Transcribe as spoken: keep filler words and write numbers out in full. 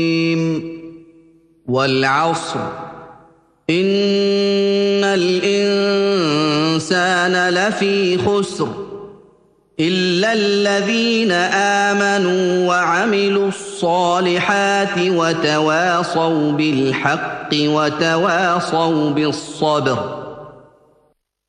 والعصر إن الإنسان لفي خسر إلا الذين آمنوا وعملوا الصالحات وتواصوا بالحق وتواصوا بالصبر.